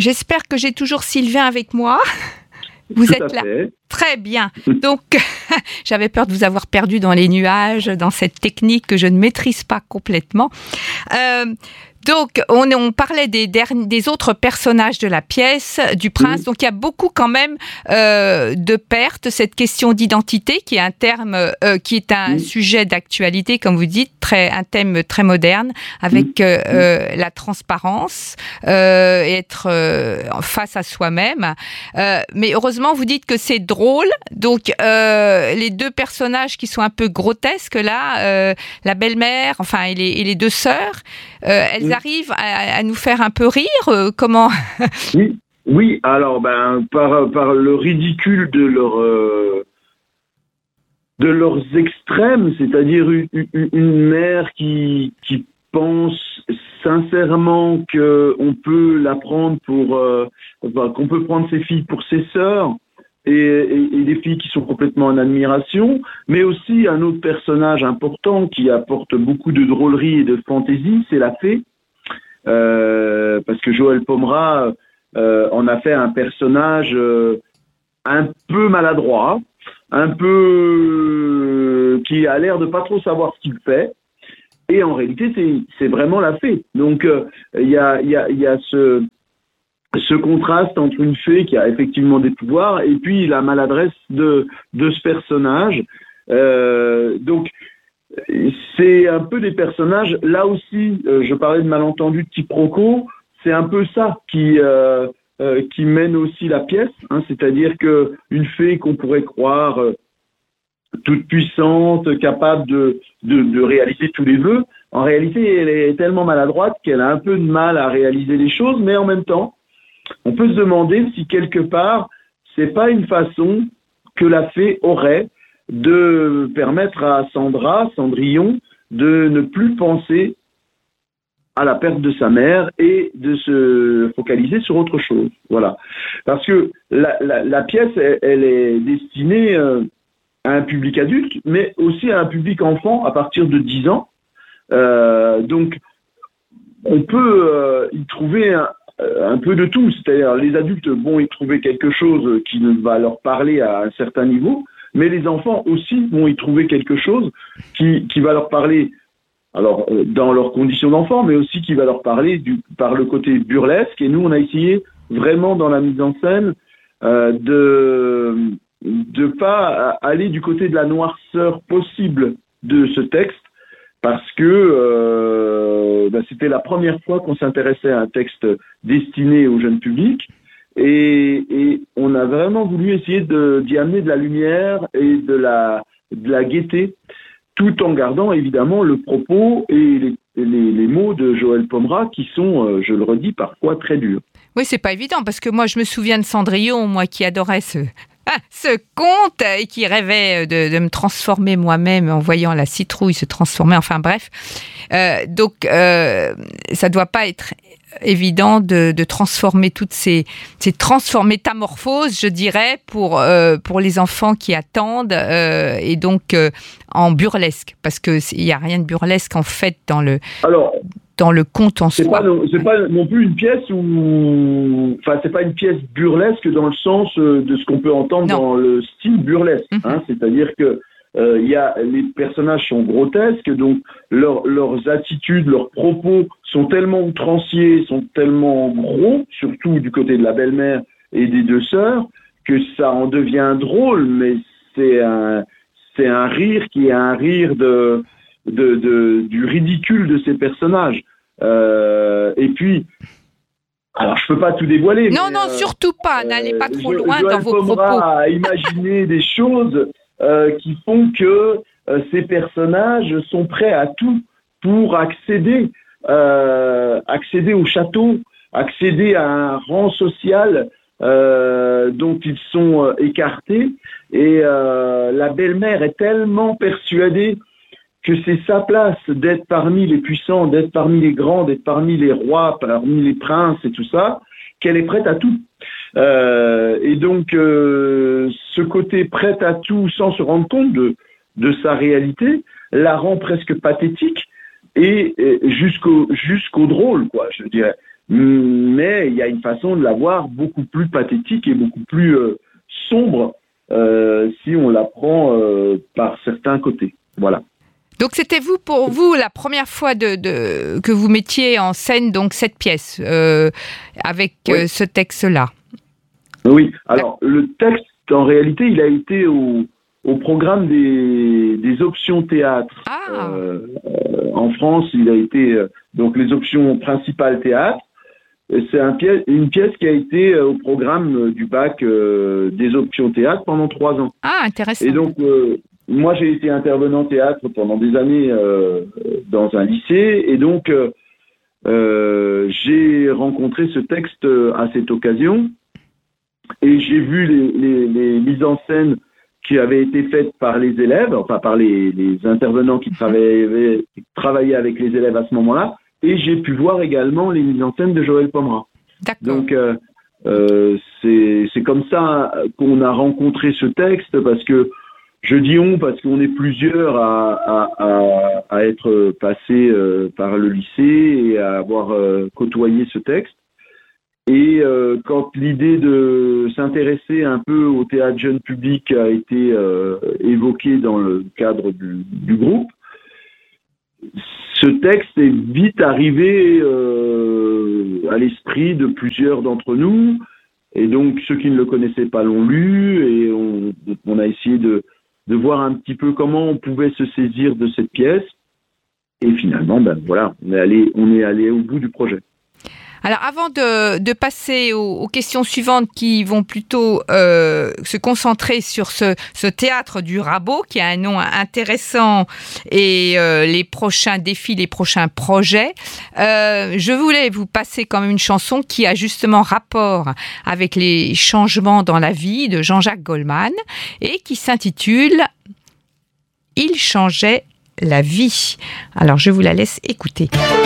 J'espère que j'ai toujours Sylvain avec moi. Vous Tout êtes à là. fait. Très bien. Donc, j'avais peur de vous avoir perdu dans les nuages, dans cette technique que je ne maîtrise pas complètement. Donc, on parlait des autres personnages de la pièce, du prince. Donc, il y a beaucoup quand même de pertes. Cette question d'identité, qui est un terme, qui est un sujet d'actualité, comme vous dites, un thème très moderne, avec la transparence, être face à soi-même. Mais heureusement, vous dites que c'est drôle. Donc, les deux personnages qui sont un peu grotesques là, la belle-mère, enfin, et les deux sœurs, elles arrivent à nous faire un peu rire. Comment? Oui. Alors, par le ridicule de leurs extrêmes, c'est-à-dire une mère qui pense sincèrement qu'on peut la prendre qu'on peut prendre ses filles pour ses sœurs, et des filles qui sont complètement en admiration, mais aussi un autre personnage important qui apporte beaucoup de drôlerie et de fantaisie, c'est la fée, parce que Joël Pomera en a fait un personnage un peu maladroit, un peu qui a l'air de pas trop savoir ce qu'il fait, et en réalité c'est vraiment la fée. Donc il y a ce contraste entre une fée qui a effectivement des pouvoirs et puis la maladresse de ce personnage. Donc c'est un peu des personnages, là aussi je parlais de malentendu, de quiproquo, c'est un peu ça qui mène aussi la pièce, hein, c'est-à-dire que une fée qu'on pourrait croire toute puissante, capable de réaliser tous les vœux, en réalité elle est tellement maladroite qu'elle a un peu de mal à réaliser les choses, mais en même temps on peut se demander si quelque part c'est pas une façon que la fée aurait de permettre à Cendrillon, de ne plus penser à la perte de sa mère et de se focaliser sur autre chose. Voilà. Parce que la pièce, elle est destinée à un public adulte, mais aussi à un public enfant à partir de 10 ans. Donc, on peut y trouver un peu de tout. C'est-à-dire, les adultes vont y trouver quelque chose qui va leur parler à un certain niveau, mais les enfants aussi vont y trouver quelque chose qui va leur parler, alors dans leurs conditions d'enfant, mais aussi qui va leur parler par le côté burlesque. Et nous, on a essayé vraiment dans la mise en scène de pas aller du côté de la noirceur possible de ce texte, parce que c'était la première fois qu'on s'intéressait à un texte destiné au jeune public, et on a vraiment voulu essayer d'y amener de la lumière et de la gaieté, tout en gardant évidemment le propos et les mots de Joël Pomera qui sont, je le redis, parfois très durs. Oui, c'est pas évident, parce que moi je me souviens de Cendrillon, moi qui adorais ce conte et qui rêvait de me transformer moi-même en voyant la citrouille se transformer, enfin bref. Donc ça doit pas être évident de transformer toutes ces métamorphoses, je dirais, pour les enfants qui attendent, et donc en burlesque, parce que il y a rien de burlesque en fait dans le conte en soi. C'est pas non plus une pièce c'est pas une pièce burlesque dans le sens de ce qu'on peut entendre dans le style burlesque. Hein, c'est-à-dire que les personnages sont grotesques, donc leurs attitudes, leurs propos sont tellement outranciers, sont tellement gros, surtout du côté de la belle-mère et des deux sœurs, que ça en devient drôle, mais c'est un rire qui est un rire du ridicule de ces personnages. Et puis, alors je peux pas tout dévoiler. Non, surtout pas. N'allez pas trop loin Joël dans vos Pomera propos. a imaginé des choses qui font que ces personnages sont prêts à tout pour accéder au château, accéder à un rang social dont ils sont écartés. Et la belle-mère est tellement persuadée que c'est sa place d'être parmi les puissants, d'être parmi les grands, d'être parmi les rois, parmi les princes et tout ça, qu'elle est prête à tout. Et donc, ce côté prête à tout sans se rendre compte de sa réalité la rend presque pathétique et jusqu'au drôle, quoi, je dirais. mais il y a une façon de la voir beaucoup plus pathétique et beaucoup plus sombre si on la prend par certains côtés. Voilà. Donc c'était pour vous la première fois que vous mettiez en scène donc cette pièce avec ce texte-là. Oui. Alors le texte, en réalité, il a été au programme des options théâtre. En France, il a été donc les options principales théâtre. C'est une pièce qui a été au programme du bac des options théâtre pendant 3 ans. Ah, intéressant. Et donc moi, j'ai été intervenant théâtre pendant des années dans un lycée, et donc j'ai rencontré ce texte à cette occasion, et j'ai vu les mises en scène qui avaient été faites par les élèves, enfin par les intervenants qui travaillaient avec les élèves à ce moment-là, et j'ai pu voir également les mises en scène de Joël Pomerat. D'accord. Donc c'est comme ça qu'on a rencontré ce texte, parce que je dis on parce qu'on est plusieurs à être passés par le lycée et à avoir côtoyé ce texte. Et quand l'idée de s'intéresser un peu au théâtre jeune public a été évoquée dans le cadre du groupe, ce texte est vite arrivé à l'esprit de plusieurs d'entre nous. Et donc ceux qui ne le connaissaient pas l'ont lu, et on a essayé de voir un petit peu comment on pouvait se saisir de cette pièce. Et finalement, voilà, on est allé au bout du projet. Alors, avant de passer aux questions suivantes qui vont plutôt se concentrer sur ce théâtre du Rabot, qui a un nom intéressant, et les prochains défis, les prochains projets, je voulais vous passer quand même une chanson qui a justement rapport avec les changements dans la vie de Jean-Jacques Goldman, et qui s'intitule « Il changeait la vie ». Alors, je vous la laisse écouter.